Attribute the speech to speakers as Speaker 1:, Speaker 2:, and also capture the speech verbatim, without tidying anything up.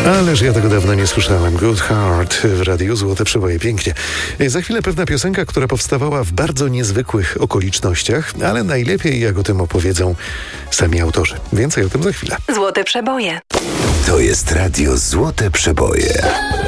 Speaker 1: Ależ ja tego dawno nie słyszałem. Good Heart w radiu, złote przeboje, pięknie. Za chwilę pewna piosenka, która powstawała w bardzo niezwykłych okolicznościach, ale najlepiej jak o tym opowiedzą sami autorzy. Więcej o tym za chwilę.
Speaker 2: Złote przeboje.
Speaker 3: To jest radio Złote Przeboje.